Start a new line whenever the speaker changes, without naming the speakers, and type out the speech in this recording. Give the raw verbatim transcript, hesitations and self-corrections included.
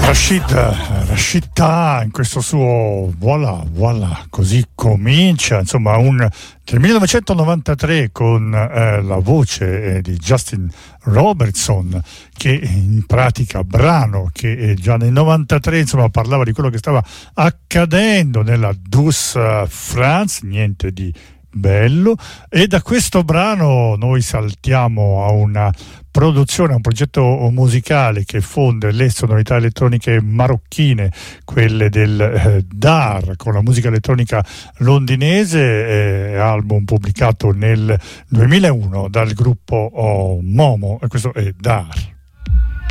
Rashid, Rashid Taha in questo suo voilà, voilà, così comincia, insomma, un del millenovecentonovantatré con eh, la voce eh, di Justin Robertson, che in pratica brano che eh, già nel novantatré insomma parlava di quello che stava accadendo nella Douce France, niente di bello, e da questo brano noi saltiamo a una produzione, a un progetto musicale che fonde le sonorità elettroniche marocchine, quelle del eh, Dar, con la musica elettronica londinese, eh, album pubblicato nel duemilauno dal gruppo oh, Momo, e questo è Dar.